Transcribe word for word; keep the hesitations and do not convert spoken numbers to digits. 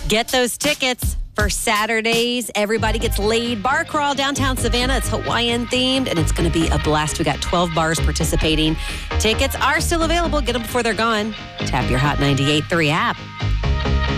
Get those tickets for Saturdays. Everybody Gets Laid Bar Crawl downtown Savannah. It's Hawaiian themed and it's going to be a blast. We got twelve bars participating. Tickets are still available. Get them before they're gone. Tap your Hot ninety-eight point three app.